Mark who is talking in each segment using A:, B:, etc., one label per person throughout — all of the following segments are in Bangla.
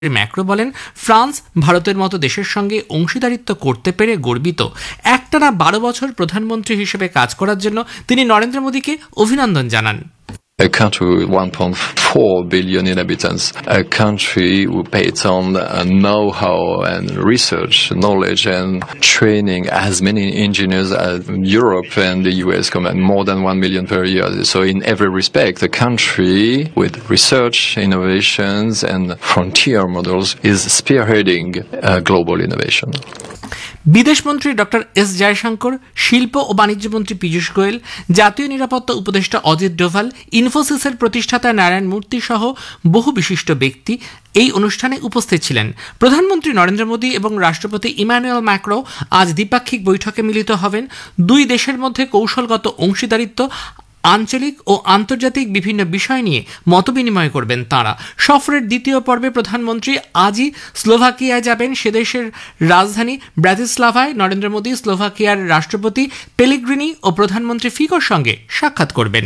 A: ম্যাক্রো বলেন, ফ্রান্স ভারতের মতো দেশের সঙ্গে অংশীদারিত্ব করতে পেরে গর্বিত। একটানা 12 বছর প্রধানমন্ত্রী হিসেবে কাজ করার জন্য তিনি নরেন্দ্র মোদীকে অভিনন্দন জানান।
B: A country with 1.4 billion inhabitants, a country who pays on know-how and research, knowledge and training as many engineers as Europe and the US combined, more than 1 million per year. So in every respect, a country with research, innovations and frontier models is spearheading global innovation.
A: বিদেশমন্ত্রী ডক্টর এস জয়শঙ্কর, শিল্প ও বাণিজ্য মন্ত্রী পীযূষ গোয়েল, জাতীয় নিরাপত্তা উপদেষ্টা অজিত ডোভাল, ইনফোসিসের প্রতিষ্ঠাতা নারায়ণ মূর্তি সহ বহু বিশিষ্ট ব্যক্তি এই অনুষ্ঠানে উপস্থিত ছিলেন। প্রধানমন্ত্রী নরেন্দ্র মোদী এবং রাষ্ট্রপতি ইমানুয়েল ম্যাক্রো আজ দ্বিপাক্ষিক বৈঠকে মিলিত হবেন। দুই দেশের মধ্যে কৌশলগত অংশীদারিত্ব, আঞ্চলিক ও আন্তর্জাতিক বিভিন্ন বিষয় নিয়ে মতবিনিময় করবেন তাঁরা। সফরের দ্বিতীয় পর্বে প্রধানমন্ত্রী আজই স্লোভাকিয়ায় যাবেন। সেদেশের রাজধানী ব্রাতিস্লাভায় নরেন্দ্র মোদী স্লোভাকিয়ার রাষ্ট্রপতি পেলেগ্রিনি ও প্রধানমন্ত্রী ফিকোর সঙ্গে সাক্ষাৎ করবেন।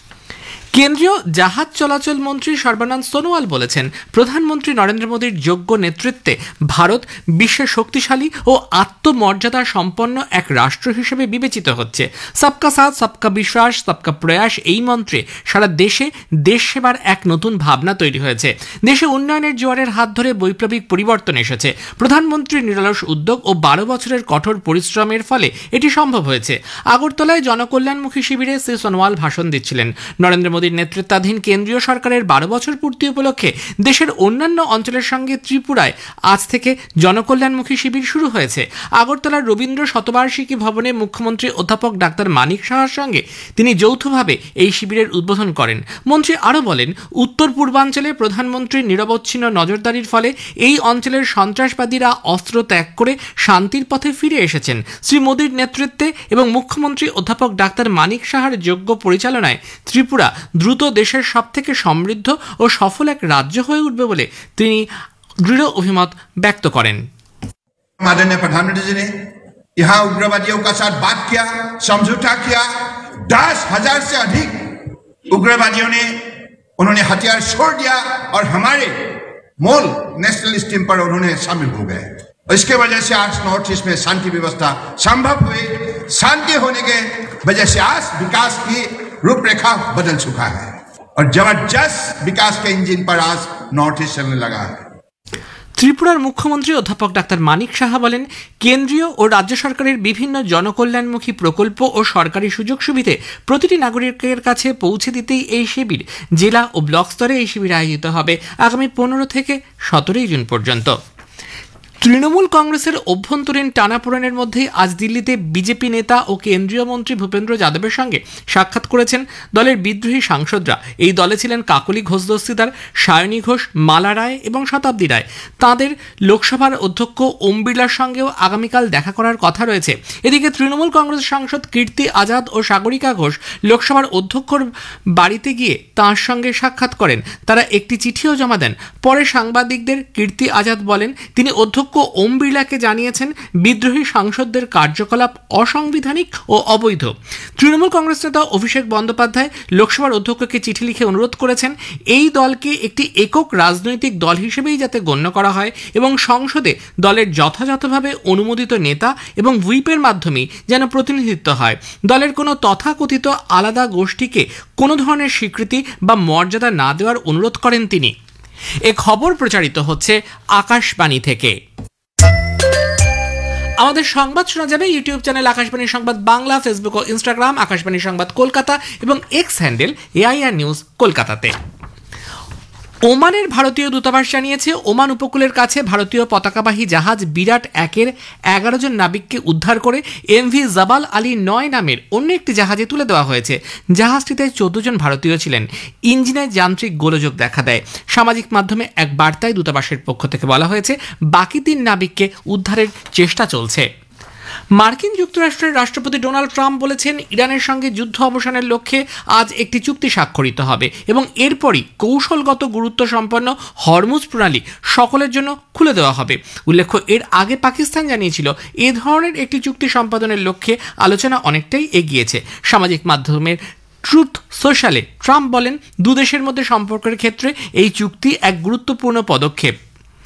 A: কেন্দ্রীয় জাহাজ চলাচল মন্ত্রী সর্বানন্দ সোনোয়াল বলেছেন, প্রধানমন্ত্রী নরেন্দ্র মোদীর যোগ্য নেতৃত্বে ভারত বিশ্বের শক্তিশালী ও আত্মমর্যাদা সম্পন্ন এক রাষ্ট্র হিসেবে বিবেচিত হচ্ছে। সবকা সাথ সবকা বিশ্বাস সবকা প্রয়াস এই মন্ত্রে সারা দেশে দেশ সেবার এক নতুন ভাবনা তৈরি হয়েছে। দেশে উন্নয়নের জোয়ারের হাত ধরে বৈপ্লবিক পরিবর্তন এসেছে। প্রধানমন্ত্রীর নিরলস উদ্যোগ ও 12 বছরের কঠোর পরিশ্রমের ফলে এটি সম্ভব হয়েছে। আগরতলায় জনকল্যাণমুখী শিবিরে শ্রী সোনোয়াল ভাষণ দিচ্ছিলেন। নরেন্দ্র মোদীর নেতৃত্বাধীন কেন্দ্রীয় সরকারের 12 বছর পূর্তি উপলক্ষে দেশের অন্যান্য অঞ্চলের সঙ্গে ত্রিপুরায় আজ থেকে জনকল্যাণমুখী শিবির শুরু হয়েছে। আগরতলার রবীন্দ্র শতবার্ষিকী ভবনে মুখ্যমন্ত্রী অধ্যাপক ডাক্তার মানিক সাহার সঙ্গে তিনি যৌথভাবে এই শিবিরের উদ্বোধন করেন। মন্ত্রী আরও বলেন, উত্তর পূর্বাঞ্চলে প্রধানমন্ত্রীর নিরবচ্ছিন্ন নজরদারির ফলে এই অঞ্চলের সন্ত্রাসবাদীরা অস্ত্র ত্যাগ করে শান্তির পথে ফিরে এসেছেন। শ্রী মোদীর নেতৃত্বে এবং মুখ্যমন্ত্রী অধ্যাপক ডাক্তার মানিক সাহার যোগ্য পরিচালনায় ত্রিপুরা দ্রুত দেশের সবথেকে সমৃদ্ধ ও সফল এক রাজ্য হয়ে উঠবে বলে তিনি দৃঢ় অভিমত ব্যক্ত করেন।
C: माननीय प्रधानमंत्री जी ने यहाँ उग्रवादियों का साथ बात किया, समझौता किया। 10,000 से अधिक उग्रवादियों ने उन्होंने हथियार छोड़ दिया और हमारे मूल नेशनलिस्ट टीम पर उन्होंने शामिल हो गए। इसके वजह से आज नॉर्थ ईस्ट में शांति व्यवस्था संभव हुई। शांति होने के वजह से आज विकास की रूपरेखा बदल चुका है और जबरदस्त विकास के इंजन पर आज नॉर्थ ईस्ट चलने लगा है।
A: ত্রিপুরার মুখ্যমন্ত্রী অধ্যাপক ডাক্তার মানিক সাহা বলেন, কেন্দ্রীয় ও রাজ্য সরকারের বিভিন্ন জনকল্যাণমুখী প্রকল্প ও সরকারি সুযোগ সুবিধে প্রতিটি নাগরিকের কাছে পৌঁছে দিতেই এই শিবির জেলা ও ব্লক স্তরে এই শিবির আয়োজিত হবে আগামী 15 থেকে 17 জুন পর্যন্ত। তৃণমূল কংগ্রেসের অভ্যন্তরীণ টানাপোড়েনের মধ্যে আজ দিল্লিতে বিজেপি নেতা ও কেন্দ্রীয় মন্ত্রী ভূপেন্দ্র যাদবের সঙ্গে সাক্ষাৎ করেছেন দলের বিদ্রোহী সাংসদরা। এই দলে ছিলেন কাকলি ঘোষ দস্তিদার, সায়নী ঘোষ, মালা রায় এবং শতাব্দী রায়। তাঁদের লোকসভার অধ্যক্ষ ওম বিড়লার সঙ্গেও আগামীকাল দেখা করার কথা রয়েছে। এদিকে তৃণমূল কংগ্রেস সাংসদ কীর্তি আজাদ ও সাগরিকা ঘোষ লোকসভার অধ্যক্ষর বাড়িতে গিয়ে তাঁর সঙ্গে সাক্ষাৎ করেন। তারা একটি চিঠিও জমা দেন। পরে সাংবাদিকদের কীর্তি আজাদ বলেন, তিনি অধ্যক্ষ ওম বিড়লাকে জানিয়েছেন বিদ্রোহী সাংসদদের কার্যকলাপ অসাংবিধানিক ও অবৈধ। তৃণমূল কংগ্রেস নেতা অভিষেক বন্দ্যোপাধ্যায় লোকসভার অধ্যক্ষকে চিঠি লিখে অনুরোধ করেছেন এই দলকে একটি একক রাজনৈতিক দল হিসেবেই যাতে গণ্য করা হয় এবং সংসদে দলের যথাযথভাবে অনুমোদিত নেতা এবং হুইপের মাধ্যমেই যেন প্রতিনিধিত্ব হয়। দলের কোনো তথাকথিত আলাদা গোষ্ঠীকে কোনো ধরনের স্বীকৃতি বা মর্যাদা না দেওয়ার অনুরোধ করেন তিনি। এ খবর প্রচারিত হচ্ছে আকাশবাণী থেকে। আমাদের সংবাদ শোনা যাবে ইউটিউব চ্যানেল আকাশবাণী সংবাদ বাংলা, ফেসবুক ও ইনস্টাগ্রাম আকাশবাণী সংবাদ কলকাতা এবং এক্স হ্যান্ডেল AIR নিউজ কলকাতাতে। ওমানের ভারতীয় দূতাবাস জানিয়েছে, ওমান উপকূলের কাছে ভারতীয় পতাকাবাহী জাহাজ বিরাট 1-এর 11 জন নাবিককে উদ্ধার করে MV জাবাল আলী 9 নামের অন্য একটি জাহাজে তুলে দেওয়া হয়েছে। জাহাজটিতে 14 জন ভারতীয় ছিলেন। ইঞ্জিনে যান্ত্রিক গোলযোগ দেখা দেয়। সামাজিক মাধ্যমে এক বার্তায় দূতাবাসের পক্ষ থেকে বলা হয়েছে, বাকি 3 নাবিককে উদ্ধারের চেষ্টা চলছে। মার্কিন যুক্তরাষ্ট্রের রাষ্ট্রপতি ডোনাল্ড ট্রাম্প বলেছেন, ইরানের সঙ্গে যুদ্ধ অবসানের লক্ষ্যে আজ একটি চুক্তি স্বাক্ষরিত হবে এবং এরপরই কৌশলগত গুরুত্ব সম্পন্ন হরমুজ প্রণালী সকলের জন্য খুলে দেওয়া হবে। উল্লেখ্য, এর আগে পাকিস্তান জানিয়েছিল এ ধরনের একটি চুক্তি সম্পাদনের লক্ষ্যে আলোচনা অনেকটাই এগিয়েছে। সামাজিক মাধ্যমের ট্রুথ সোশ্যালে ট্রাম্প বলেন, দুদেশের মধ্যে সম্পর্কের ক্ষেত্রে এই চুক্তি এক গুরুত্বপূর্ণ পদক্ষেপ।